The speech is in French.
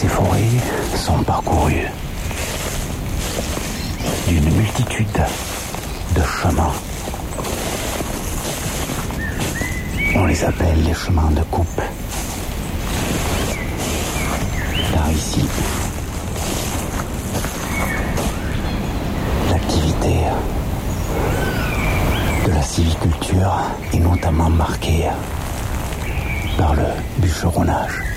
Ces forêts sont parcourues d'une multitude de chemins. On les appelle les chemins de coupe. Car ici, l'activité de la sylviculture est notamment marquée par le bûcheronnage.